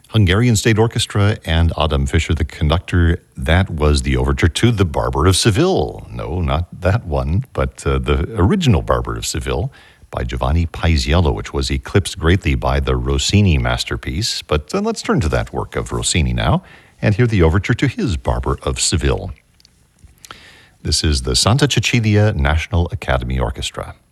Hungarian State Orchestra and Adam Fischer, the conductor. That was the overture to The Barber of Seville. No, not that one, but the original Barber of Seville by Giovanni Paisiello, which was eclipsed greatly by the Rossini masterpiece. But let's turn to that work of Rossini now and hear the overture to his Barber of Seville. This is the Santa Cecilia National Academy Orchestra.